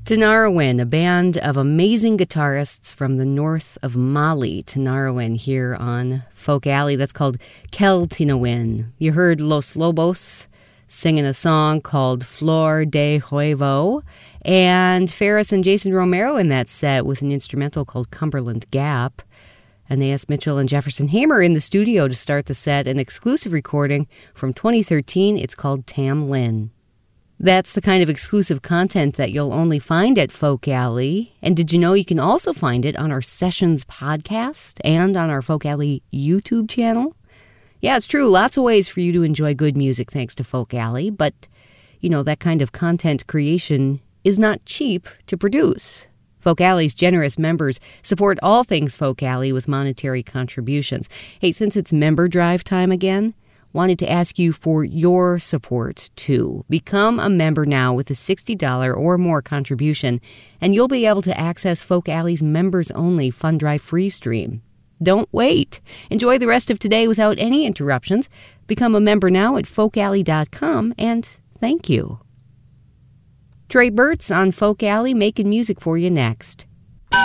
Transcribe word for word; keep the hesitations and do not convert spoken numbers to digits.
Tinariwen, a band of amazing guitarists from the north of Mali. Tinariwen here on Folk Alley. That's called Kel Tinariwen. You heard Los Lobos singing a song called Flor de Huevo, and Ferris and Jason Romero in that set with an instrumental called Cumberland Gap. Anais Mitchell and Jefferson Hamer in the studio to start the set, an exclusive recording from twenty thirteen. It's called Tam Lin. That's the kind of exclusive content that you'll only find at Folk Alley. And did you know you can also find it on our Sessions podcast and on our Folk Alley YouTube channel? Yeah, it's true. Lots of ways for you to enjoy good music thanks to Folk Alley. But, you know, that kind of content creation is not cheap to produce. Folk Alley's generous members support all things Folk Alley with monetary contributions. Hey, since it's member drive time again, wanted to ask you for your support, too. Become a member now with a sixty dollars or more contribution, and you'll be able to access Folk Alley's members-only Fund Drive free stream. Don't wait. Enjoy the rest of today without any interruptions. Become a member now at folk alley dot com, and thank you. Trey Burt's on Folk Alley making music for you next.